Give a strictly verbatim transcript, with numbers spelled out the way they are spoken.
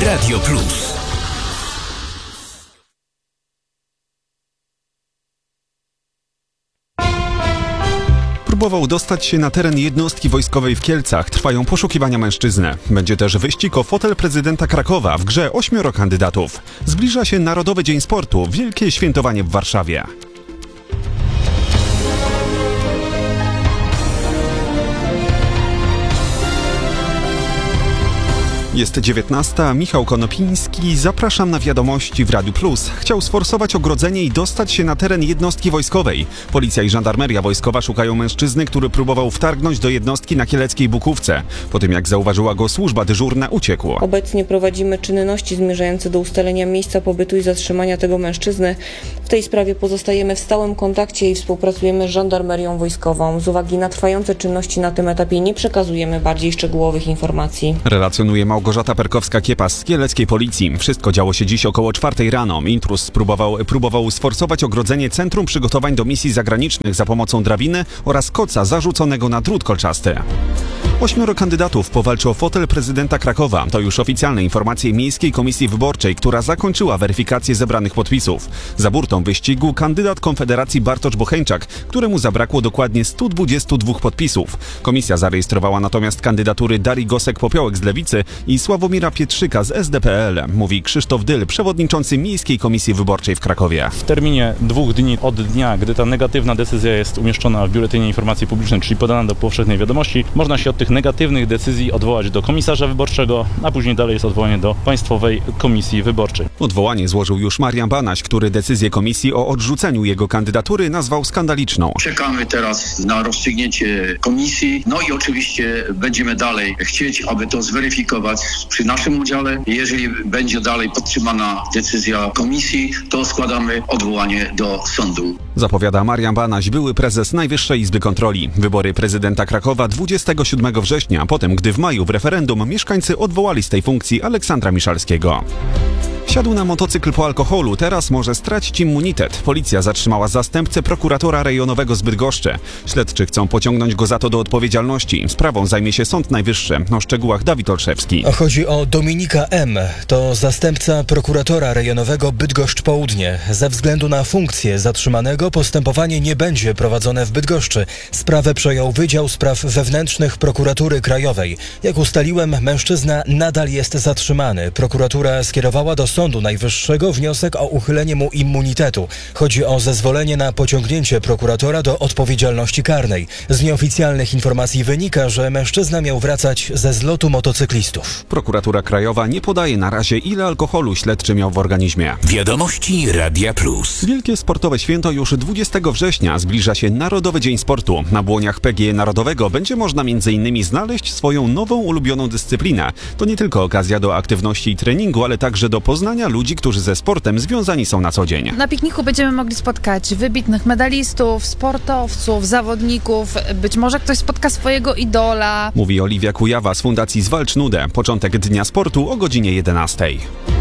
Radio Plus. Próbował dostać się na teren jednostki wojskowej w Kielcach. Trwają poszukiwania mężczyzny. Będzie też wyścig o fotel prezydenta Krakowa. W grze ośmioro kandydatów. Zbliża się Narodowy Dzień Sportu. Wielkie świętowanie w Warszawie. Jest dziewiętnasta, Michał Konopiński, zapraszam na wiadomości w Radiu Plus. Chciał sforsować ogrodzenie i dostać się na teren jednostki wojskowej. Policja i żandarmeria wojskowa szukają mężczyzny, który próbował wtargnąć do jednostki na kieleckiej Bukówce. Po tym jak zauważyła go służba dyżurna, uciekł. Obecnie prowadzimy czynności zmierzające do ustalenia miejsca pobytu i zatrzymania tego mężczyzny. W tej sprawie pozostajemy w stałym kontakcie i współpracujemy z żandarmerią wojskową. Z uwagi na trwające czynności na tym etapie nie przekazujemy bardziej szczegółowych informacji. Relacjonuje Małgorzata Perkowska-Kiepas z kieleckiej policji. Wszystko działo się dziś około czwartej rano. Intruz spróbował, próbował sforsować ogrodzenie Centrum Przygotowań do Misji Zagranicznych za pomocą drabiny oraz koca zarzuconego na drut kolczasty. Ośmioro kandydatów powalczy o fotel prezydenta Krakowa. To już oficjalne informacje Miejskiej Komisji Wyborczej, która zakończyła weryfikację zebranych podpisów. Za burtą wyścigu kandydat Konfederacji Bartosz Bocheńczak, któremu zabrakło dokładnie stu dwudziestu dwóch podpisów. Komisja zarejestrowała natomiast kandydatury Darii Gosek-Popiołek z Lewicy i Sławomira Pietrzyka z S D P L, mówi Krzysztof Dyl, przewodniczący Miejskiej Komisji Wyborczej w Krakowie. W terminie dwóch dni od dnia, gdy ta negatywna decyzja jest umieszczona w Biuletynie Informacji Publicznej, czyli podana do powszechnej wiadomości, można się od tych negatywnych decyzji odwołać do komisarza wyborczego, a później dalej jest odwołanie do Państwowej Komisji Wyborczej. Odwołanie złożył już Marian Banaś, który decyzję komisji o odrzuceniu jego kandydatury nazwał skandaliczną. Czekamy teraz na rozstrzygnięcie komisji, no i oczywiście będziemy dalej chcieć, aby to zweryfikować przy naszym udziale. Jeżeli będzie dalej podtrzymana decyzja komisji, to składamy odwołanie do sądu. Zapowiada Marian Banaś, były prezes Najwyższej Izby Kontroli. Wybory prezydenta Krakowa dwudziestego siódmego września, potem gdy w maju w referendum mieszkańcy odwołali z tej funkcji Aleksandra Miszalskiego. Siadł na motocykl po alkoholu, teraz może stracić immunitet. Policja zatrzymała zastępcę prokuratora rejonowego z Bydgoszczy. Śledczy chcą pociągnąć go za to do odpowiedzialności. Sprawą zajmie się Sąd Najwyższy. O szczegółach Dawid Olszewski. Chodzi o Dominika M. To zastępca prokuratora rejonowego Bydgoszcz Południe. Ze względu na funkcję zatrzymanego postępowanie nie będzie prowadzone w Bydgoszczy. Sprawę przejął Wydział Spraw Wewnętrznych Prokuratury Krajowej. Jak ustaliłem, mężczyzna nadal jest zatrzymany. Prokuratura skierowała do Sądu Najwyższego wniosek o uchylenie mu immunitetu. Chodzi o zezwolenie na pociągnięcie prokuratora do odpowiedzialności karnej. Z nieoficjalnych informacji wynika, że mężczyzna miał wracać ze zlotu motocyklistów. Prokuratura Krajowa nie podaje na razie, ile alkoholu śledczy miał w organizmie. Wiadomości Radia Plus. Wielkie sportowe święto już dwudziestego września. Zbliża się Narodowy Dzień Sportu. Na błoniach P G E Narodowego będzie można między innymi znaleźć swoją nową ulubioną dyscyplinę. To nie tylko okazja do aktywności i treningu, ale także do poznania ludzi, którzy ze sportem związani są na co dzień. Na pikniku będziemy mogli spotkać wybitnych medalistów, sportowców, zawodników. Być może ktoś spotka swojego idola. Mówi Oliwia Kujawa z Fundacji Zwalcz Nudę. Początek Dnia Sportu o godzinie jedenastej.